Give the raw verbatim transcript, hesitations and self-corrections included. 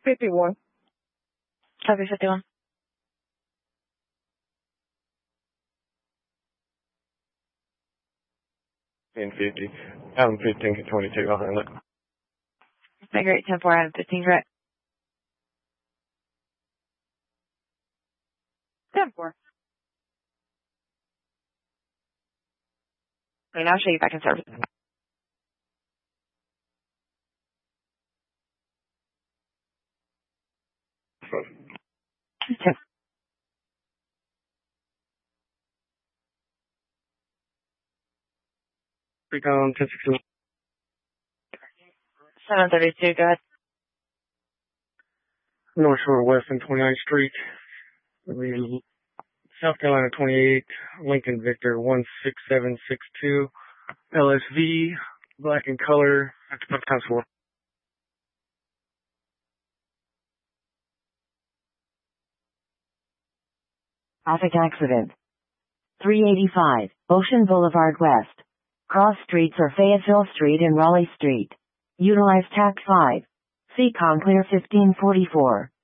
fifty-one. Copy fifty-one. ten fifty. Adam fifteen to twenty-two, I'll handle it. Figure eight, ten four, Adam fifteen, correct. ten four. Okay, now I'll show you back in service. ten. Recon ten sixty-one. seven thirty-two, go ahead. North Shore West and twenty-ninth Street. South Carolina twenty-eight, Lincoln Victor one six seven six two, L S V, black in color, that's about times four. Traffic accident. three eighty-five, Ocean Boulevard West. Cross streets are Fayetteville Street and Raleigh Street. Utilize T A C five. C COM clear fifteen forty-four.